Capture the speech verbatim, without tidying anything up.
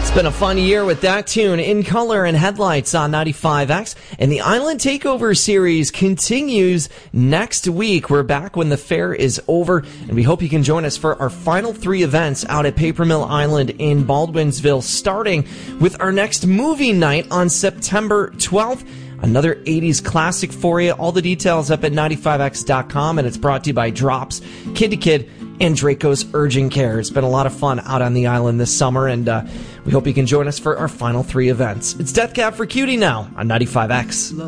It's been a fun year with that tune, In Color and Headlights on ninety-five X. And the Island Takeover series continues next week. We're back when the fair is over, and we hope you can join us for our final three events out at Paper Mill Island in Baldwinsville, starting with our next movie night on September twelfth. Another eighties classic for you. All the details up at ninety-five X dot com, and it's brought to you by Drops, Kid to Kid, and Draco's Urgent Care. It's been a lot of fun out on the island this summer, and uh, we hope you can join us for our final three events. It's Death Cab for Cutie now on ninety-five X.